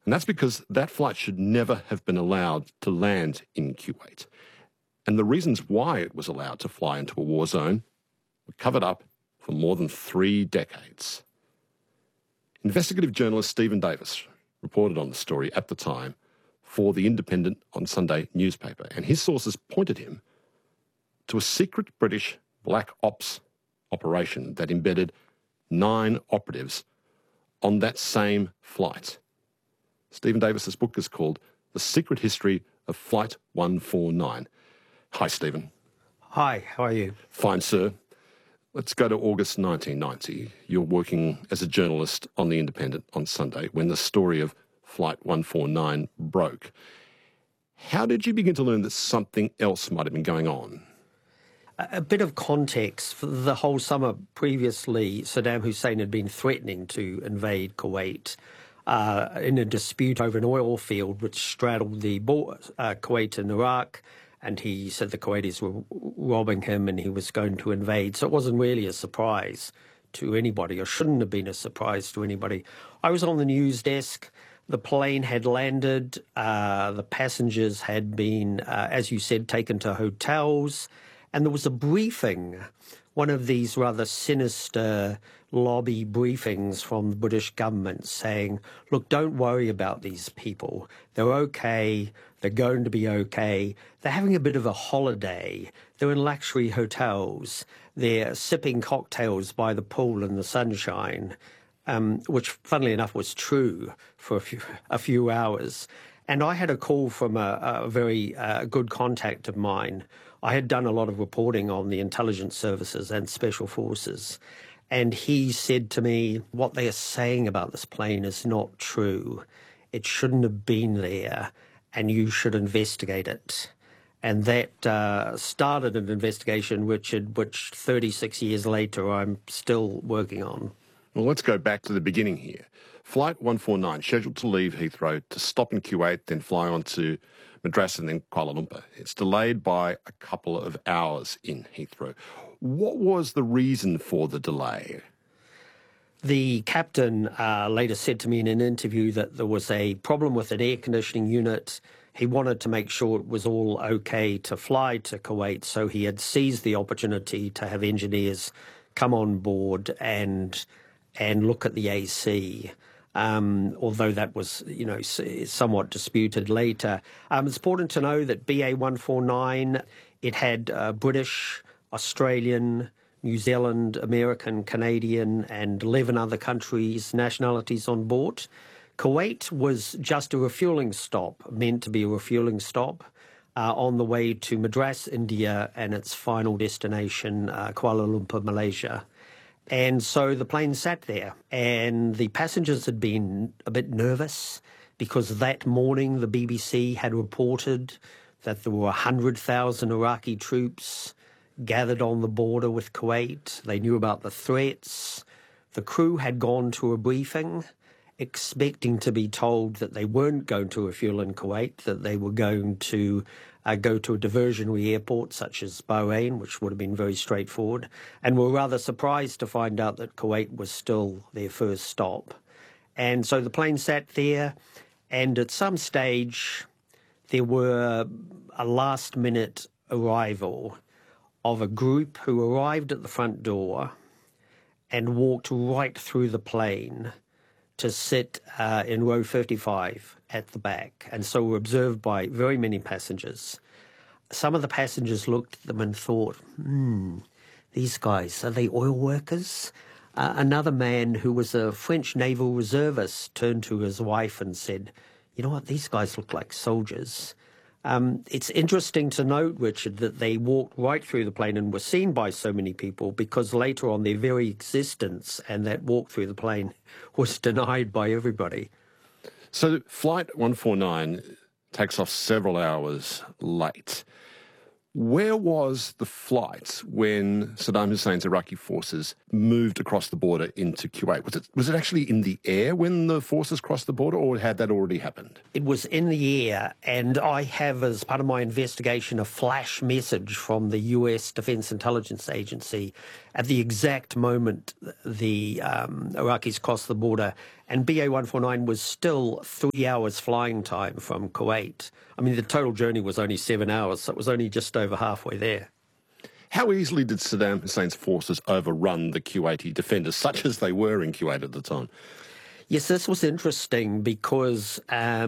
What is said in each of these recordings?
And that's because that flight should never have been allowed to land in Kuwait. And the reasons why it was allowed to fly into a war zone were covered up for more than 3 decades. Investigative journalist Stephen Davis reported on the story at the time for the Independent on Sunday newspaper, and his sources pointed him to a secret British black ops operation that embedded 9 operatives on that same flight. Stephen Davis's book is called The Secret History of Flight 149. Hi, Stephen. Hi, how are you? Fine, sir. Let's go to August 1990. You're working as a journalist on The Independent on Sunday when the story of Flight 149 broke. How did you begin to learn that something else might have been going on? A bit of context. For the whole summer previously, Saddam Hussein had been threatening to invade Kuwait in a dispute over an oil field which straddled the border, Kuwait and Iraq, and he said the Kuwaitis were robbing him and he was going to invade. So it wasn't really a surprise to anybody, or shouldn't have been a surprise to anybody. I was on the news desk. The plane had landed. The passengers had been, as you said, taken to hotels. And there was a briefing, one of these rather sinister lobby briefings from the British government saying, look, don't worry about these people. They're okay. They're going to be okay. They're having a bit of a holiday. They're in luxury hotels. They're sipping cocktails by the pool in the sunshine, which, funnily enough, was true for a few hours. And I had a call from a very good contact of mine. I had done a lot of reporting on the intelligence services and special forces. And he said to me, what they are saying about this plane is not true. It shouldn't have been there, and you should investigate it. And that started an investigation which 36 years later I'm still working on. Well, let's go back to the beginning here. Flight 149, scheduled to leave Heathrow to stop in Kuwait, then fly on to Madras and then Kuala Lumpur. It's delayed by a couple of hours in Heathrow. What was the reason for the delay? The captain later said to me in an interview that there was a problem with an air conditioning unit. He wanted to make sure it was all okay to fly to Kuwait, so he had seized the opportunity to have engineers come on board and look at the AC. Although that was, somewhat disputed later. It's important to know that BA 149, it had British, Australian, New Zealand, American, Canadian, and 11 other countries' nationalities on board. Kuwait was just a refuelling stop, meant to be a refuelling stop, on the way to Madras, India, and its final destination, Kuala Lumpur, Malaysia. And so the plane sat there, and the passengers had been a bit nervous because that morning the BBC had reported that there were 100,000 Iraqi troops gathered on the border with Kuwait. They knew about the threats. The crew had gone to a briefing expecting to be told that they weren't going to refuel in Kuwait, that they were going to go to a diversionary airport such as Bahrain, which would have been very straightforward, and were rather surprised to find out that Kuwait was still their first stop. And so the plane sat there, and at some stage there were a last-minute arrival of a group who arrived at the front door and walked right through the plane to sit in row 55 at the back, and so were observed by very many passengers. Some of the passengers looked at them and thought, these guys, are they oil workers? Another man who was a French naval reservist turned to his wife and said, you know what, these guys look like soldiers. It's interesting to note, Richard, that they walked right through the plane and were seen by so many people because later on their very existence and that walk through the plane was denied by everybody. So Flight 149 takes off several hours late. Where was the flight when Saddam Hussein's Iraqi forces moved across the border into Kuwait? Was it actually in the air when the forces crossed the border, or had that already happened? It was in the air, and I have, as part of my investigation, a flash message from the US Defense Intelligence Agency at the exact moment the Iraqis crossed the border, and BA-149 was still 3 hours flying time from Kuwait. I mean, the total journey was only 7 hours, so it was only just over halfway there. How easily did Saddam Hussein's forces overrun the Kuwaiti defenders, such as they were in Kuwait at the time? Yes, this was interesting because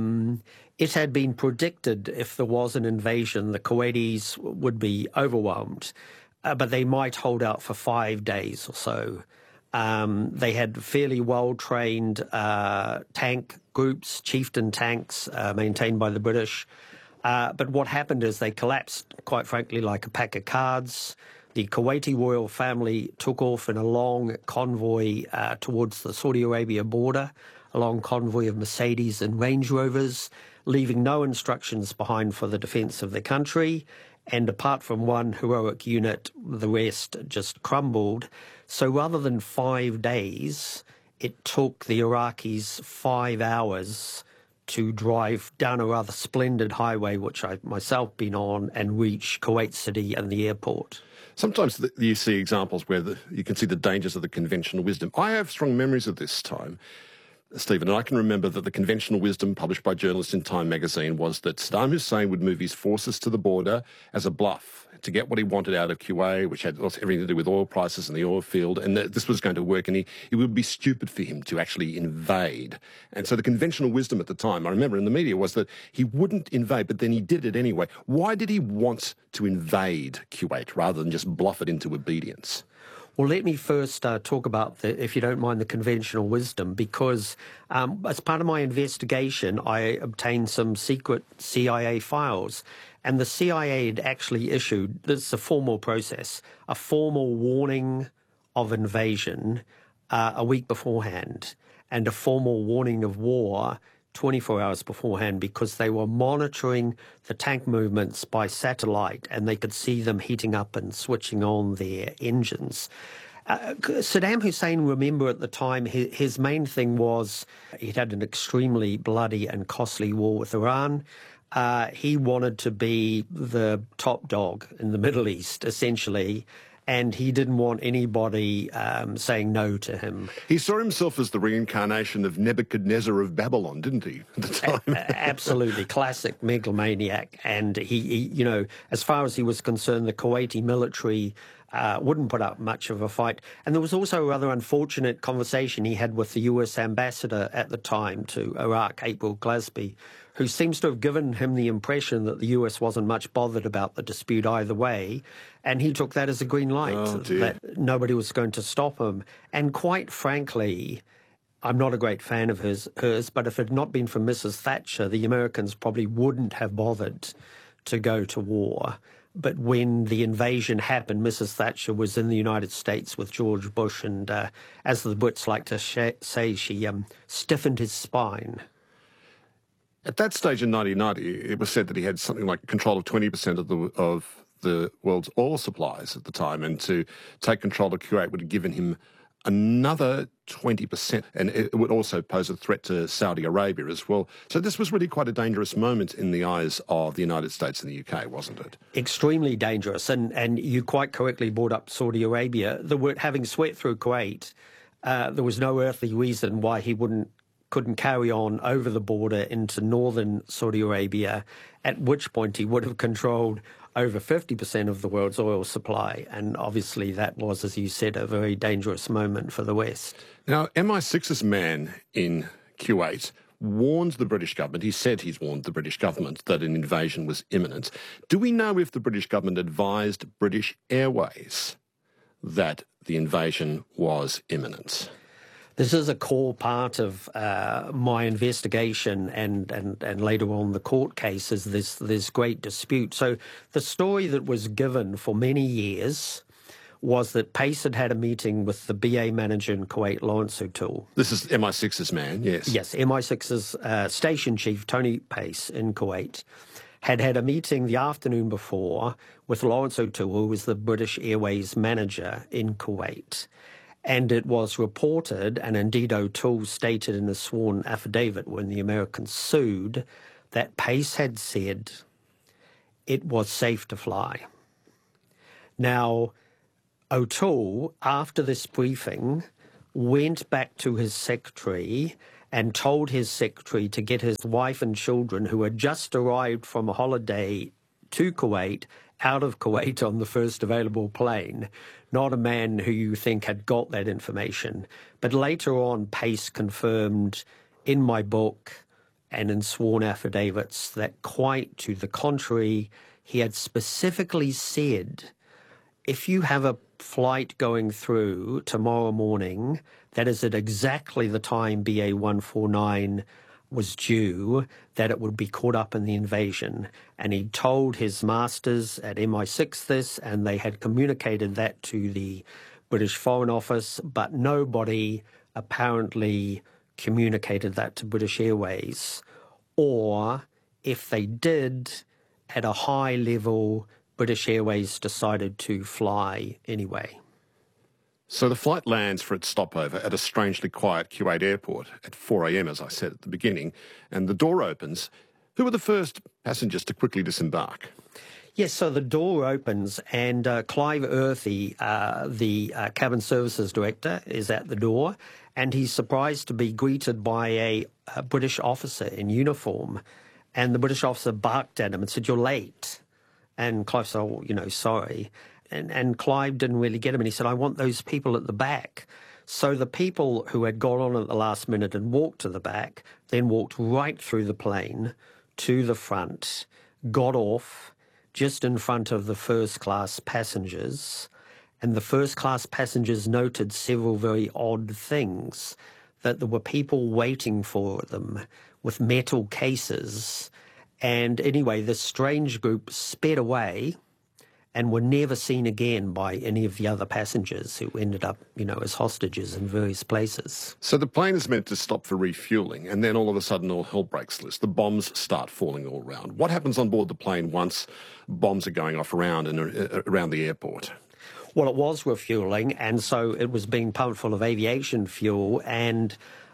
it had been predicted if there was an invasion, the Kuwaitis would be overwhelmed, but they might hold out for 5 days or so. They had fairly well-trained tank groups, chieftain tanks maintained by the British. But what happened is they collapsed, quite frankly, like a pack of cards. The Kuwaiti royal family took off in a long convoy towards the Saudi Arabia border, a long convoy of Mercedes and Range Rovers, leaving no instructions behind for the defence of the country. And apart from one heroic unit, the rest just crumbled. So rather than 5 days, it took the Iraqis 5 hours to drive down a rather splendid highway, which I myself been on, and reach Kuwait City and the airport. Sometimes you see examples where you can see the dangers of the conventional wisdom. I have strong memories of this time, Stephen, and I can remember that the conventional wisdom published by journalists in Time magazine was that Saddam Hussein would move his forces to the border as a bluff to get what he wanted out of Kuwait, which had everything to do with oil prices and the oil field, and that this was going to work, and it would be stupid for him to actually invade. And so the conventional wisdom at the time, I remember in the media, was that he wouldn't invade, but then he did it anyway. Why did he want to invade Kuwait rather than just bluff it into obedience? Well, let me first talk about, if you don't mind, the conventional wisdom, because as part of my investigation, I obtained some secret CIA files. And the CIA had actually issued, this is a formal process, a formal warning of invasion a week beforehand, and a formal warning of war 24 hours beforehand, because they were monitoring the tank movements by satellite and they could see them heating up and switching on their engines. Saddam Hussein, remember at the time, his main thing was he'd had an extremely bloody and costly war with Iran. He wanted to be the top dog in the Middle East, essentially, and he didn't want anybody saying no to him. He saw himself as the reincarnation of Nebuchadnezzar of Babylon, didn't he, at the time? Absolutely. Classic megalomaniac. And he, you know, as far as he was concerned, the Kuwaiti military wouldn't put up much of a fight. And there was also a rather unfortunate conversation he had with the US ambassador at the time to Iraq, April Glasby, who seems to have given him the impression that the US wasn't much bothered about the dispute either way. And he took that as a green light, that nobody was going to stop him. And quite frankly, I'm not a great fan of hers, but if it had not been for Mrs. Thatcher, the Americans probably wouldn't have bothered to go to war. But when the invasion happened, Mrs. Thatcher was in the United States with George Bush, and as the Brits like to say, she stiffened his spine. At that stage in 1990, it was said that he had something like control of 20% of the world's oil supplies at the time, and to take control of Kuwait would have given him another 20%, and it would also pose a threat to Saudi Arabia as well. So this was really quite a dangerous moment in the eyes of the United States and the UK, wasn't it? Extremely dangerous, and you quite correctly brought up Saudi Arabia. Having swept through Kuwait, there was no earthly reason why he couldn't carry on over the border into northern Saudi Arabia, at which point he would have controlled over 50% of the world's oil supply. And obviously that was, as you said, a very dangerous moment for the West. Now, MI6's man in Kuwait warned the British government, he's warned the British government that an invasion was imminent. Do we know if the British government advised British Airways that the invasion was imminent? This is a core part of my investigation and later on the court case is this great dispute. So the story that was given for many years was that Pace had a meeting with the BA manager in Kuwait, Lawrence O'Toole. This is MI6's man, yes. Yes, MI6's station chief, Tony Pace, in Kuwait, had a meeting the afternoon before with Lawrence O'Toole, who was the British Airways manager in Kuwait. And it was reported, and indeed O'Toole stated in a sworn affidavit when the Americans sued, that Pace had said it was safe to fly. Now, O'Toole, after this briefing, went back to his secretary and told his secretary to get his wife and children, who had just arrived from a holiday to Kuwait, out of Kuwait on the first available plane. Not a man who you think had got that information. But later on, Pace confirmed in my book and in sworn affidavits that quite to the contrary, he had specifically said, if you have a flight going through tomorrow morning, that is at exactly the time BA 149 was due, that it would be caught up in the invasion. And he told his masters at MI6 this, and they had communicated that to the British Foreign Office, but nobody apparently communicated that to British Airways. Or if they did, at a high level, British Airways decided to fly anyway. So the flight lands for its stopover at a strangely quiet Kuwait airport at 4 a.m, as I said at the beginning, and the door opens. Who were the first passengers to quickly disembark? Yes, so the door opens and Clive Earthy, the cabin services director, is at the door, and he's surprised to be greeted by a British officer in uniform. And the British officer barked at him and said, "You're late." And Clive said, "Oh, sorry." And Clive didn't really get him, and he said, "I want those people at the back." So the people who had got on at the last minute and walked to the back, then walked right through the plane to the front, got off just in front of the first-class passengers, and the first-class passengers noted several very odd things, that there were people waiting for them with metal cases. And anyway, this strange group sped away and were never seen again by any of the other passengers who ended up, as hostages in various places. So the plane is meant to stop for refuelling, and then all of a sudden all hell breaks loose. The bombs start falling all around. What happens on board the plane once bombs are going off around the airport? Well, it was refuelling, and so it was being pumped full of aviation fuel, and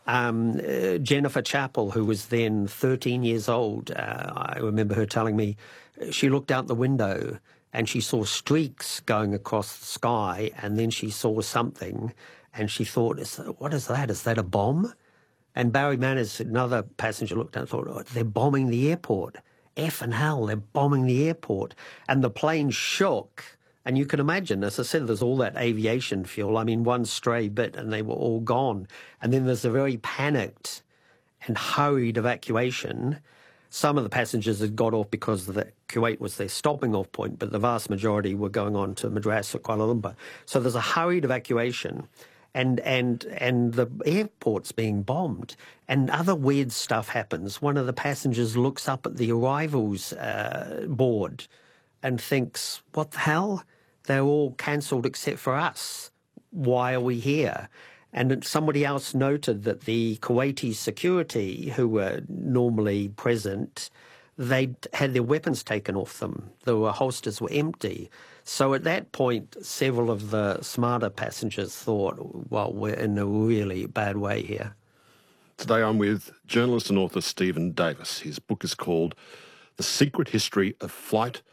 Jennifer Chappell, who was then 13 years old, I remember her telling me, she looked out the window and she saw streaks going across the sky, and then she saw something, and she thought, "What is that? Is that a bomb?" And Barry Manners, another passenger, looked out and thought, "Oh, they're bombing the airport. F and hell, they're bombing the airport." And the plane shook. And you can imagine, as I said, there's all that aviation fuel. I mean, one stray bit and they were all gone. And then there's a very panicked and hurried evacuation. Some of the passengers had got off because Kuwait was their stopping off point, but the vast majority were going on to Madras or Kuala Lumpur. So there's a hurried evacuation, and the airport's being bombed. And other weird stuff happens. One of the passengers looks up at the arrivals board and thinks, "What the hell? They're all cancelled except for us. Why are we here?" And somebody else noted that the Kuwaiti security, who were normally present, they'd had their weapons taken off them. The holsters were empty. So at that point, several of the smarter passengers thought, well, we're in a really bad way here. Today I'm with journalist and author Stephen Davis. His book is called The Secret History of Flight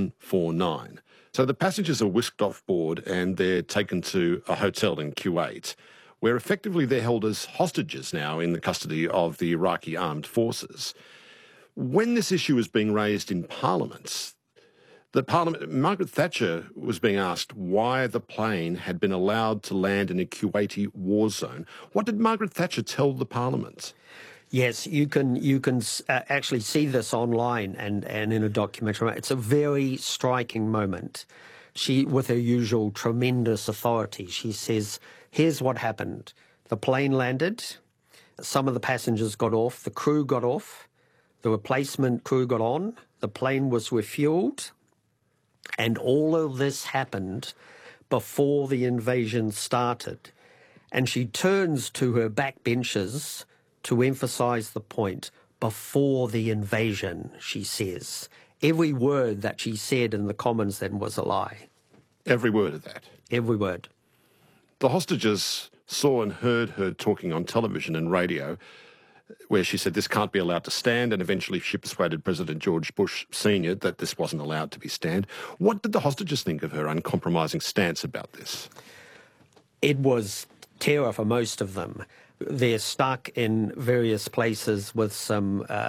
149. So the passengers are whisked off board and they're taken to a hotel in Kuwait, where effectively they're held as hostages now in the custody of the Iraqi armed forces. When this issue was being raised in Parliament, Margaret Thatcher was being asked why the plane had been allowed to land in a Kuwaiti war zone. What did Margaret Thatcher tell the Parliament? Yes, you can actually see this online and in a documentary. It's a very striking moment. She, with her usual tremendous authority, she says, "Here's what happened. The plane landed, some of the passengers got off, the crew got off, the replacement crew got on, the plane was refueled, and all of this happened before the invasion started." And she turns to her backbenchers to emphasise the point, before the invasion, she says. Every word that she said in the Commons then was a lie. Every word of that? Every word. The hostages saw and heard her talking on television and radio, where she said this can't be allowed to stand, and eventually she persuaded President George Bush Sr. that this wasn't allowed to be stand. What did the hostages think of her uncompromising stance about this? It was terror for most of them. They're stuck in various places with some